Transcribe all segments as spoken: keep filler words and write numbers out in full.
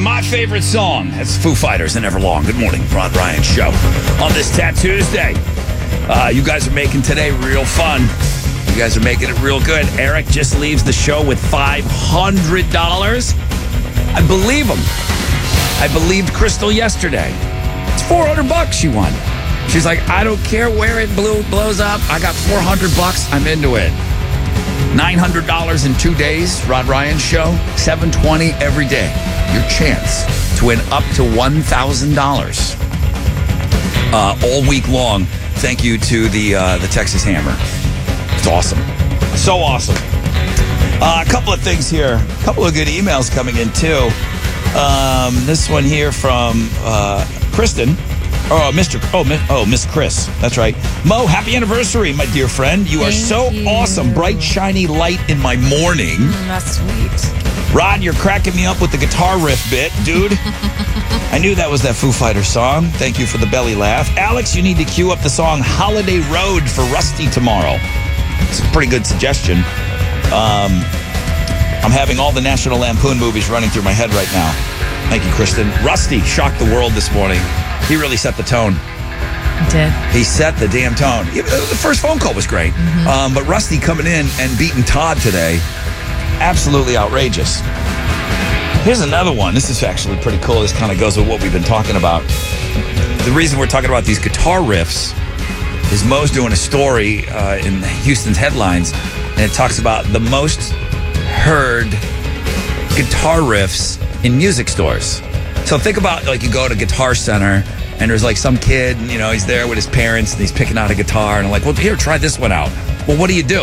my favorite song. That's Foo Fighters and Everlong. Good morning, Rod Ryan Show. On this Tat Tuesday, uh, you guys are making today real fun. You guys are making it real good. Eric just leaves the show with five hundred dollars. I believe him. I believed Crystal yesterday. It's four hundred bucks she won. She's like, I don't care where it blew, blows up. I got four hundred bucks. I'm into it. nine hundred dollars in two days. Rod Ryan Show. seven twenty every day. Your chance to win up to one thousand dollars uh, all week long. Thank you to the uh, the Texas Hammer. It's awesome. So awesome. Uh, a couple of things here. A couple of good emails coming in, too. Um, this one here from uh, Kristen. Oh, Mister Oh, oh, Miss Chris. That's right. Mo, happy anniversary, my dear friend. You are Thank so you. awesome. Bright, shiny light in my morning. Mm, that's sweet. Rod, you're cracking me up with the guitar riff bit, dude. I knew that was that Foo Fighters song. Thank you for the belly laugh. Alex, you need to cue up the song Holiday Road for Rusty tomorrow. It's a pretty good suggestion. Um, I'm having all the National Lampoon movies running through my head right now. Thank you, Kristen. Rusty shocked the world this morning. He really set the tone. He did. He set the damn tone. The first phone call was great. Mm-hmm. Um, but Rusty coming in and beating Todd today, absolutely outrageous. Here's another one. This is actually pretty cool. This kind of goes with what we've been talking about. The reason we're talking about these guitar riffs is Mo's doing a story uh, in Houston's headlines, and it talks about the most heard guitar riffs in music stores. So think about, like, you go to Guitar Center and there's like some kid, and, you know, he's there with his parents and he's picking out a guitar and I'm like, well, here, try this one out. Well, what do you do?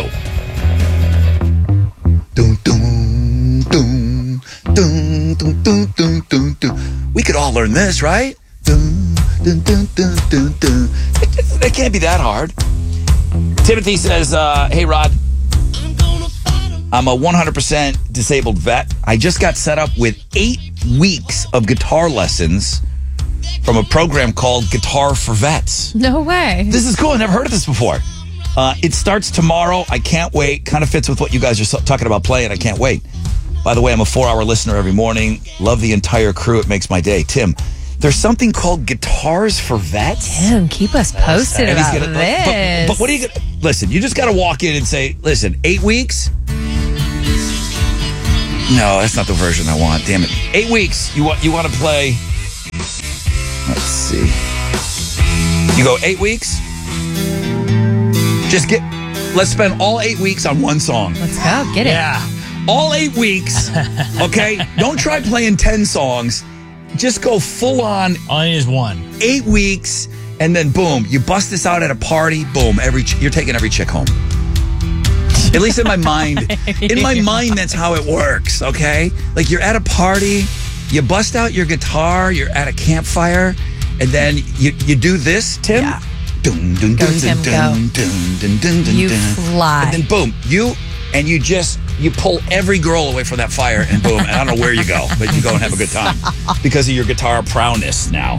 Dun, dun, dun, dun, dun, dun, dun, dun, dun. We could all learn this, right? Dun, dun, dun, dun, dun, dun. It, it, it can't be that hard. Timothy says, uh, hey, Rod, I'm a one hundred percent disabled vet. I just got set up with eight weeks of guitar lessons from a program called Guitar for Vets. No way. This is cool. I never heard of this before. Uh, it starts tomorrow. I can't wait. Kind of fits with what you guys are so- talking about playing. I can't wait. By the way, I'm a four-hour listener every morning. Love the entire crew. It makes my day. Tim, there's something called Guitars for Vets? Tim, keep us posted And he's about gonna- this. But, but what are you going to... Listen, you just got to walk in and say, listen, eight weeks... No, that's not the version I want. Damn it. Eight weeks. You want you want to play... Let's see. You go eight weeks? Just get... Let's spend all eight weeks on one song. Let's go. Get it. Yeah. All eight weeks. Okay? Don't try playing ten songs. Just go full on... All I need is one. Eight weeks, and then boom. You bust this out at a party. Boom. Every ch- You're taking every chick home. At least in my mind. In my mind, that's how it works, okay? Like, you're at a party, you bust out your guitar, you're at a campfire, and then you, you do this, Tim. Yeah. Dun, dun, Go, dun, Tim, dun, go. dun, dun, dun, dun, dun, You dun. fly. And then boom, you, and you just, you pull every girl away from that fire, and boom, and I don't know where you go, but you go and have a good time because of your guitar prowess now.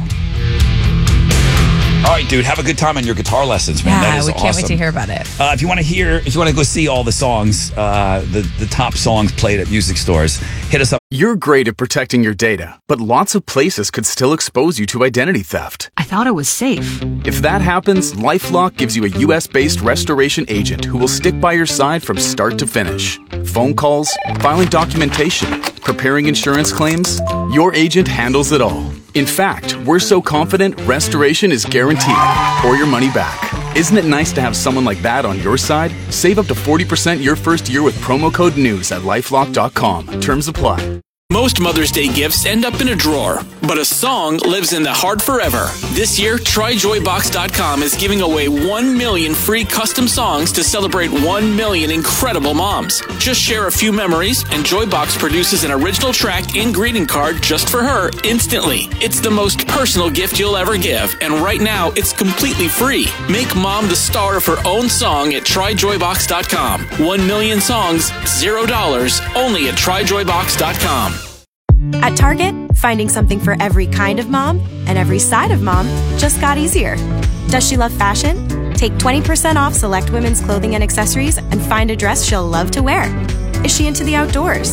All right, dude, have a good time on your guitar lessons, man. Yeah, that is we can't awesome. wait to hear about it. Uh, if you want to hear, if you want to go see all the songs, uh, the, the top songs played at music stores, hit us up. You're great at protecting your data, but lots of places could still expose you to identity theft. I thought it was safe. If that happens, LifeLock gives you a U S-based restoration agent who will stick by your side from start to finish. Phone calls, filing documentation, preparing insurance claims, your agent handles it all. In fact, we're so confident restoration is guaranteed or your money back. Isn't it nice to have someone like that on your side? Save up to forty percent your first year with promo code NEWS at lifelock dot com. Terms apply. Most Mother's Day gifts end up in a drawer, but a song lives in the heart forever. This year, try joy box dot com is giving away one million free custom songs to celebrate one million incredible moms. Just share a few memories, and Joybox produces an original track and greeting card just for her instantly. It's the most personal gift you'll ever give, and right now, it's completely free. Make mom the star of her own song at try joy box dot com. One million songs, zero dollars, only at try joy box dot com. At Target, finding something for every kind of mom and every side of mom just got easier. Does she love fashion? Take twenty percent off select women's clothing and accessories and find a dress she'll love to wear. Is she into the outdoors?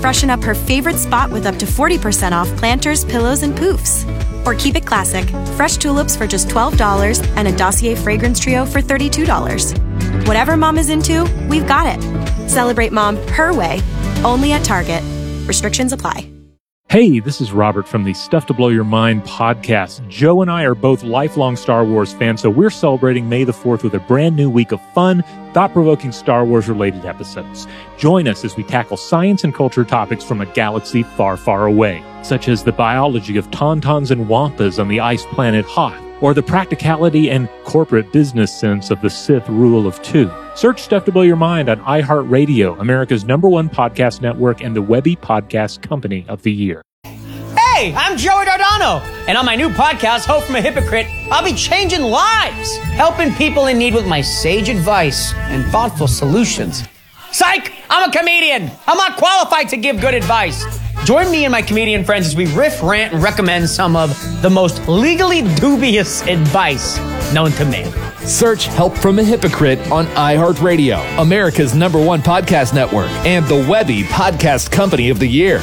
Freshen up her favorite spot with up to forty percent off planters, pillows, and poofs. Or keep it classic. Fresh tulips for just twelve dollars and a Dossier fragrance trio for thirty-two dollars. Whatever mom is into, we've got it. Celebrate mom her way, only at Target. Restrictions apply. Hey, this is Robert from the Stuff to Blow Your Mind podcast. Joe and I are both lifelong Star Wars fans, so we're celebrating May the fourth with a brand new week of fun, thought-provoking Star Wars-related episodes. Join us as we tackle science and culture topics from a galaxy far, far away, such as the biology of tauntauns and wampas on the ice planet Hoth, or the practicality and corporate business sense of the Sith rule of two. Search Stuff to Blow Your Mind on iHeartRadio, America's number one podcast network and the Webby Podcast Company of the Year. Hey, I'm Joey Dardano, and on my new podcast, Hope from a Hypocrite, I'll be changing lives, helping people in need with my sage advice and thoughtful solutions. Psych! I'm a comedian. I'm not qualified to give good advice. Join me and my comedian friends as we riff, rant, and recommend some of the most legally dubious advice known to man. Search Help from a Hypocrite on iHeartRadio, America's number one podcast network, and the Webby Podcast Company of the Year.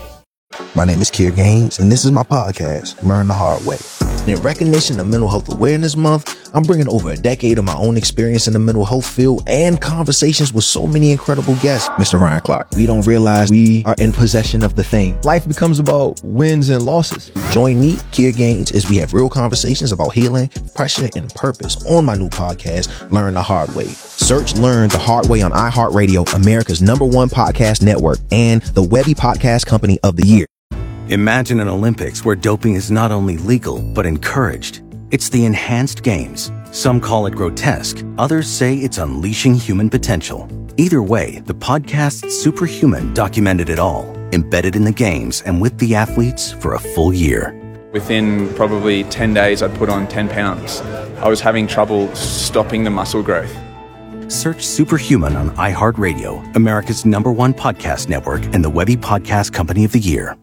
My name is Kier Gaines, and this is my podcast, Learn the Hard Way. In recognition of Mental Health Awareness Month, I'm bringing over a decade of my own experience in the mental health field and conversations with so many incredible guests. Mister Ryan Clark, we don't realize we are in possession of the thing. Life becomes about wins and losses. Join me, Kier Gaines, as we have real conversations about healing, pressure, and purpose on my new podcast, Learn the Hard Way. Search Learn the Hard Way on iHeartRadio, America's number one podcast network, and the Webby Podcast Company of the Year. Imagine an Olympics where doping is not only legal, but encouraged. It's the Enhanced Games. Some call it grotesque. Others say it's unleashing human potential. Either way, the podcast Superhuman documented it all, embedded in the games and with the athletes for a full year. Within probably ten days, I'd put on ten pounds. I was having trouble stopping the muscle growth. Search Superhuman on iHeartRadio, America's number one podcast network and the Webby Podcast Company of the Year.